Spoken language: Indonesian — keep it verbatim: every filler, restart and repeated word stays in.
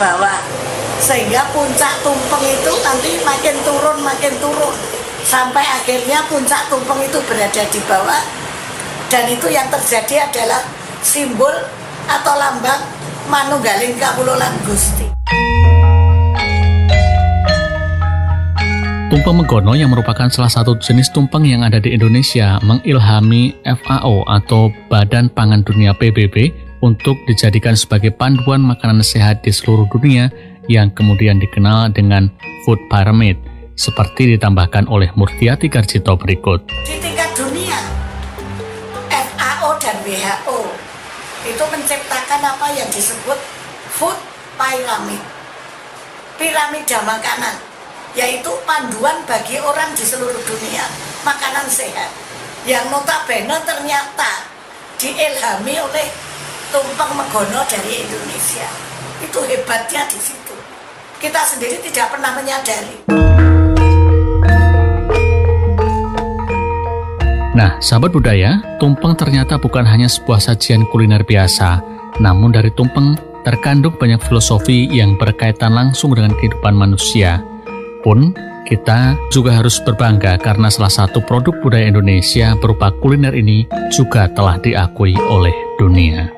bawah, sehingga puncak tumpeng itu nanti makin turun makin turun sampai akhirnya puncak tumpeng itu berada di bawah, dan itu yang terjadi adalah simbol atau lambang manunggaling kawula lan Gusti. Tumpeng Megono yang merupakan salah satu jenis tumpeng yang ada di Indonesia mengilhami F A O atau Badan Pangan Dunia P B B untuk dijadikan sebagai panduan makanan sehat di seluruh dunia yang kemudian dikenal dengan Food Pyramid, seperti ditambahkan oleh Murtiati Garjito berikut. Di tingkat dunia, F A O dan W H O itu menciptakan apa yang disebut Food Pyramid, piramida makanan, yaitu panduan bagi orang di seluruh dunia makanan sehat, yang notabene ternyata diilhami oleh tumpeng Megono dari Indonesia. Itu hebatnya di situ. Kita sendiri tidak pernah menyadari. Nah, sahabat budaya, tumpeng ternyata bukan hanya sebuah sajian kuliner biasa, namun dari tumpeng terkandung banyak filosofi yang berkaitan langsung dengan kehidupan manusia. Pun, kita juga harus berbangga karena salah satu produk budaya Indonesia berupa kuliner ini juga telah diakui oleh dunia.